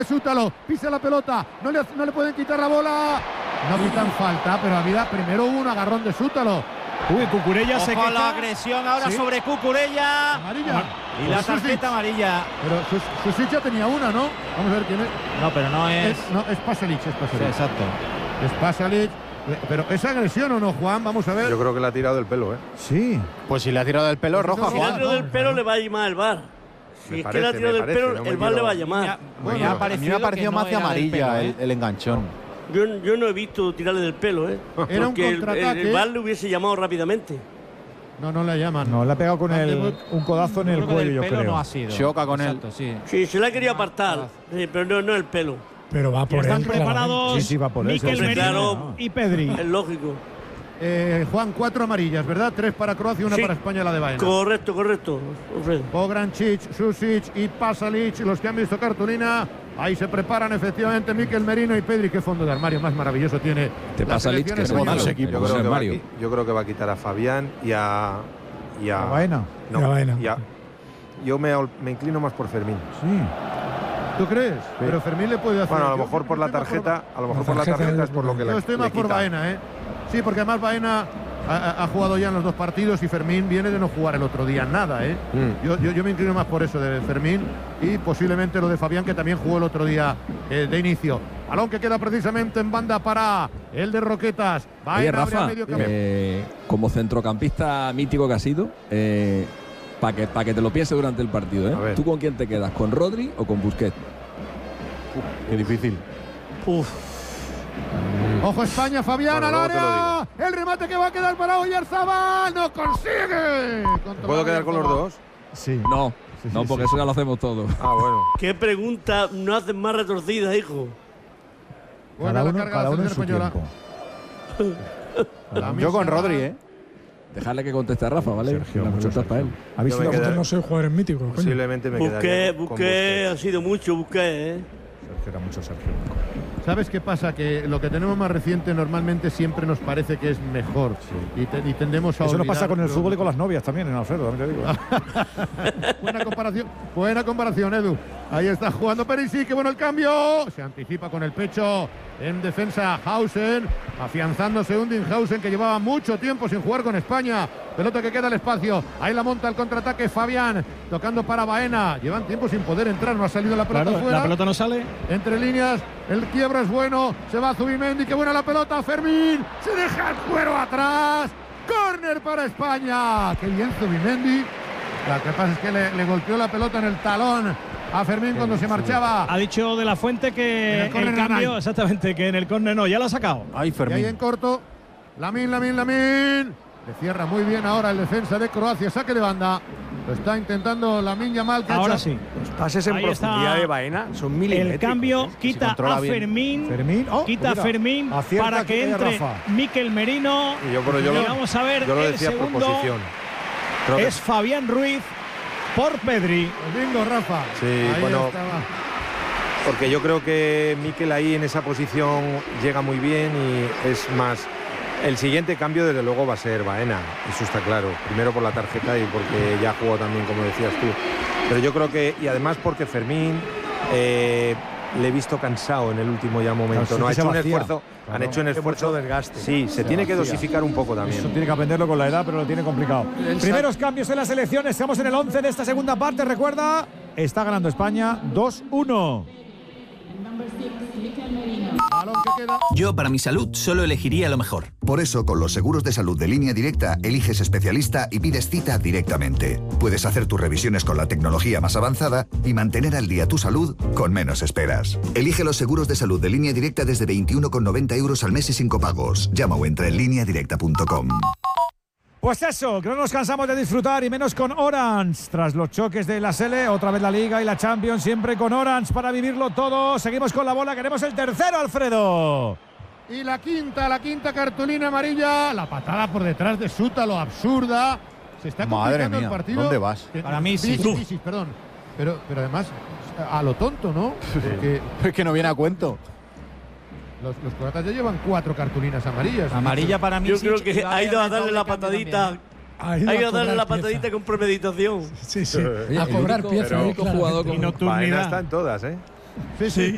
Sútalo, pisa la pelota, no le pueden quitar la bola. No pitan falta, pero había primero un agarrón de Sútalo. Uy, Cucurella se queja. La agresión ahora sobre Cucurella. Amarilla. Y la tarjeta amarilla. Pero Susic ya tenía una, ¿no? Vamos a ver quién es. No, pero no es. Es Pasalic, es Pasalic. Sí, exacto. Es Pasalic. Pero ¿es agresión o no, Juan? Vamos a ver. Yo creo que le ha tirado del pelo, ¿eh? Sí. Pues si le ha tirado del pelo, roja, Si le ha Juan. tirado del pelo, le va a llamar el VAR. Si es que le ha tirado del pelo, el VAR le va a llamar. A mí me ha parecido más hacia amarilla el enganchón. Yo no he visto tirarle del pelo, ¿eh? Era un porque contraataque. el VAR le hubiese llamado rápidamente. No le llaman. No, le ha pegado con un codazo en el cuello, yo creo. No ha sido. Choca con él. Sí. Sí, se le ha querido apartar, pero no el pelo. Pero va por él. Están preparados Sí, va por él. Mikel Merino y Pedri. Es lógico. Juan, 4 amarillas, ¿verdad? 3 para Croacia y 1 para España, la de Baena. Correcto, Alfredo. Pograncic, Susic y Pasalic, los que han visto cartulina. Ahí se preparan efectivamente Mikel Merino y Pedri. Qué fondo de armario más maravilloso tiene. Te pasa Lich, que española. somos equipo. Yo creo que va a quitar a Fabián y a Baena. No, Y a Baena. Yo me inclino más por Fermín. Sí. ¿Tú crees? Sí. Pero Fermín le puede hacer. Bueno, a lo mejor por la tarjeta, es por lo que yo estoy más por Baena, ¿eh? Sí, porque además Baena ha jugado ya en los 2 partidos y Fermín viene de no jugar el otro día nada, ¿eh? Yo me inclino más por eso de Fermín y posiblemente lo de Fabián, que también jugó el otro día de inicio. Balón que queda precisamente en banda para el de Roquetas. Oye, Rafa, como centrocampista mítico que ha sido, para que te lo pienses durante el partido, ¿eh? ¿Tú con quién te quedas? ¿Con Rodri o con Busquets? Qué difícil. Ojo España, Fabián al área. El remate que va a quedar para Oyarzabal. ¡No consigue! ¿Puedo quedar con los dos? Sí. No, porque eso ya lo hacemos todos. Ah, bueno. ¿Qué pregunta no haces más retorcida, hijo? Cada uno en su tiempo. Yo con Rodri, ¿eh? Dejarle que conteste a Rafa, ¿vale? Sergio, la pregunta es para él. ¿Habéis sido Vosotros no sois jugadores míticos. Posiblemente me quedaría con Busquets ha sido mucho, Busquets, ¿eh? Sergio era mucho Sergio. ¿Sabes qué pasa? Que lo que tenemos más reciente normalmente siempre nos parece que es mejor. Sí. Y tendemos a Eso olvidar. nos pasa con el fútbol y con las novias también, en Alfredo, también te digo. Buena comparación, Edu. Ahí está jugando Perisic, qué bueno el cambio. Se anticipa con el pecho en defensa Hausen, afianzándose Undinghausen, que llevaba mucho tiempo sin jugar con España. Pelota que queda al espacio. Ahí la monta el contraataque Fabián, tocando para Baena. Llevan tiempo sin poder entrar, no ha salido la pelota fuera. La pelota no sale. Entre líneas, el quiebro es bueno. Se va Zubimendi, qué buena la pelota. Fermín, se deja el cuero atrás. Córner para España. Qué bien Zubimendi. Lo que pasa es que le golpeó la pelota en el talón a Fermín cuando se marchaba. Ha dicho De La Fuente que el cambio, exactamente, que en el córner no, ya lo ha sacado. Ay, Fermín. Y ahí en corto, Lamin. Le cierra muy bien ahora el defensa de Croacia, saque de banda. Lo está intentando Lamin Yamal. Ahora sí. Los pases en profundidad de Baena son milimétricos. El cambio quita a Fermín. Quita a Fermín para que entre Mikel Merino. Y vamos a ver, yo lo el decía por segundo posición. es Fabián Ruiz por Pedri. Bingo, Rafa. Sí, ahí bueno, estaba. porque yo creo que Mikel ahí en esa posición llega muy bien y es más. El siguiente cambio desde luego va a ser Baena, eso está claro. Primero por la tarjeta y porque ya jugó también, como decías tú. Pero yo creo que, y además porque Fermín le he visto cansado en el último ya momento. Claro, no ha hecho un esfuerzo. Claro. Han hecho un esfuerzo. Desgaste. Sí, se tiene que dosificar un poco también. Eso tiene que aprenderlo con la edad, pero lo tiene complicado. Primeros cambios en la selección. Estamos en el 11 de esta segunda parte. Recuerda, está ganando España 2-1. Yo, para mi salud, solo elegiría lo mejor. Por eso, con los seguros de salud de Línea Directa, eliges especialista y pides cita directamente. Puedes hacer tus revisiones con la tecnología más avanzada y mantener al día tu salud con menos esperas. Elige los seguros de salud de Línea Directa desde 21,90 € al mes y sin copagos. Llama o entra en lineadirecta.com. Pues eso, que no nos cansamos de disfrutar y menos con Orange. Tras los choques de la Sele, otra vez la Liga y la Champions, siempre con Orange para vivirlo todo. Seguimos con la bola, queremos el tercero, Alfredo. Y la quinta cartulina amarilla. La patada por detrás de Sútalo, absurda. Se está complicando el partido. ¿Dónde vas? Para mí sí. Perdón. Pero además, a lo tonto, ¿no? Porque es que no viene a cuento. Los croatas ya llevan 4 cartulinas amarillas. Amarilla para mí. Yo creo que ha ido a darle la patadita. Ha ido a darle la patadita con premeditación. Sí. A cobrar pieza. Jugador Baena está en todas, ¿eh? Sí.